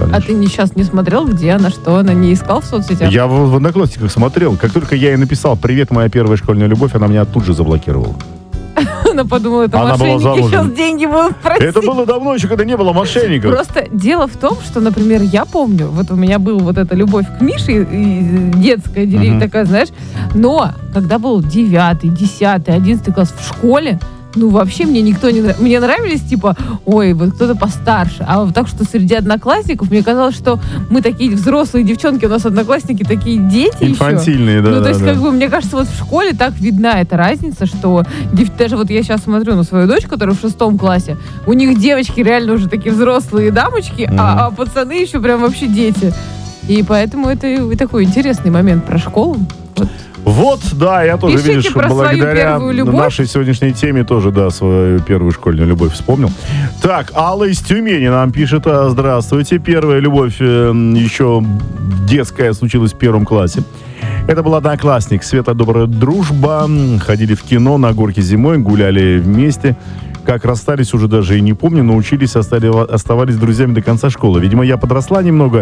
конечно. А ты сейчас не смотрел, где она, что она, не искал в соцсетях? Я в Одноклассниках смотрел. Как только я ей написал «Привет, моя первая школьная любовь», она меня тут же заблокировала. Она подумала, это Она была мошенники, замужем. сейчас деньги будут просить. Это было давно еще, когда не было мошенников. Просто дело в том, что, например, я помню, вот у меня была вот эта любовь к Мише, и детская, такая, знаешь, но когда был 9, 10, 11 класс в школе, ну, вообще мне никто не нравился. Мне нравились, типа, ой, вот кто-то постарше. А вот так, что среди одноклассников, мне казалось, что мы такие взрослые девчонки, у нас одноклассники такие дети инфантильные, еще. да. Ну, то есть, как бы, мне кажется, вот в школе так видна эта разница, что даже вот я сейчас смотрю на свою дочь, которая в 6 классе, у них девочки реально уже такие взрослые дамочки, а пацаны еще прям вообще дети. И поэтому это и такой интересный момент про школу. Вот, да, я тоже, Пишите видишь, про благодаря свою первую любовь. нашей сегодняшней теме тоже, да, свою первую школьную любовь вспомнил. Так, Алла из Тюмени нам пишет: здравствуйте, первая любовь еще детская случилась в 1 классе. Это был одноклассник, светлая добрая дружба, ходили в кино на горке зимой, гуляли вместе. Как расстались, уже даже и не помню, но учились, оставались друзьями до конца школы. Видимо, я подросла немного